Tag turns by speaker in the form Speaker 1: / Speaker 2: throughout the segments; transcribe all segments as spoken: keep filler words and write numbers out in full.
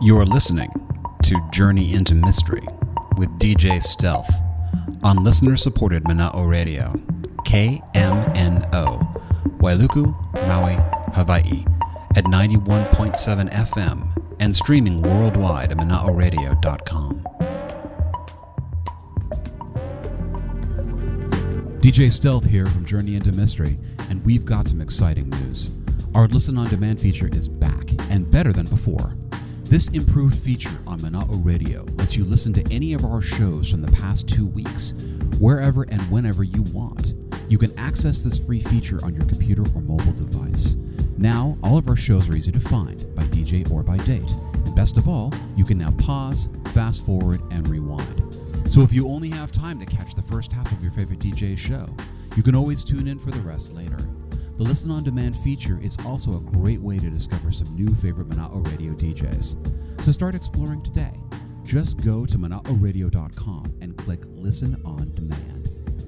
Speaker 1: You're listening to Journey into Mystery with D J Stealth on listener-supported Mana'o Radio, K M N O, Wailuku, Maui, Hawaii, at ninety-one point seven F M and streaming worldwide at mana'o radio dot com. D J Stealth here from Journey into Mystery, and we've got some exciting news. Our Listen On Demand feature is back, and better than before. This improved feature on Mana'o Radio lets you listen to any of our shows from the past two weeks, wherever and whenever you want. You can access this free feature on your computer or mobile device. Now, all of our shows are easy to find, by D J or by date. And best of all, you can now pause, fast forward, and rewind. So if you only have time to catch the first half of your favorite D J's show, you can always tune in for the rest later. The Listen On Demand feature is also a great way to discover some new favorite Mana'o Radio D Js. So start exploring today. Just go to mana'o radio dot com and click Listen On Demand.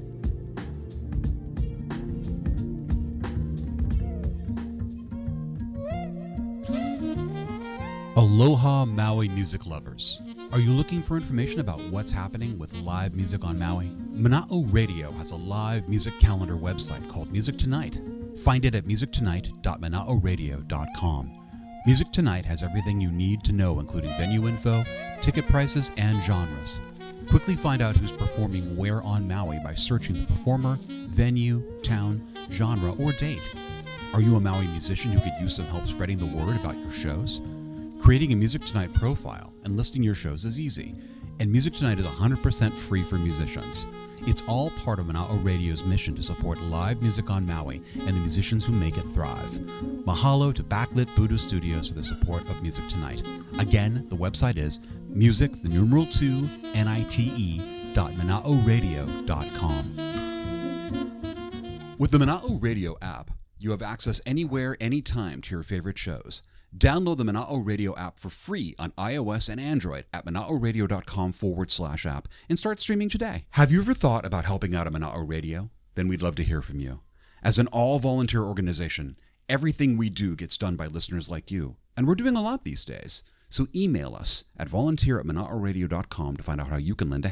Speaker 1: Aloha Maui music lovers. Are you looking for information about what's happening with live music on Maui? Mana'o Radio has a live music calendar website called Music Tonight. Find it at music tonight dot mana'o radio dot com. Music Tonight has everything you need to know, including venue info, ticket prices, and genres. Quickly find out who's performing where on Maui by searching the performer, venue, town, genre, or date. Are you a Maui musician who could use some help spreading the word about your shows? Creating a Music Tonight profile and listing your shows is easy, and Music Tonight is one hundred percent free for musicians. It's all part of Mana'o Radio's mission to support live music on Maui and the musicians who make it thrive. Mahalo to Backlit Buddha Studios for the support of Music Tonight. Again, the website is music, the numeral two, N I T E, dot mana'o radio dot com. With the Mana'o Radio app, you have access anywhere, anytime to your favorite shows. Download the Mana'o Radio app for free on iOS and Android at mana'o radio dot com forward slash app and start streaming today. Have you ever thought about helping out at Mana'o Radio? Then we'd love to hear from you. As an all-volunteer organization, everything we do gets done by listeners like you, and we're doing a lot these days. So email us at volunteer at mana'o radio dot com to find out how you can lend a